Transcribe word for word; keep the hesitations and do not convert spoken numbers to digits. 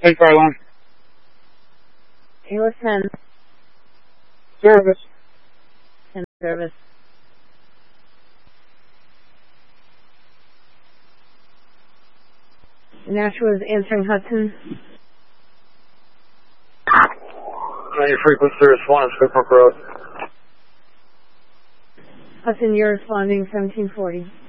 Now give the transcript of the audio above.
Hey, Carlon. Kayla ten. Service. ten service. Nashua is answering Hudson. Uh, your frequency is one, Square Park Road. Hudson, you're responding seventeen forty.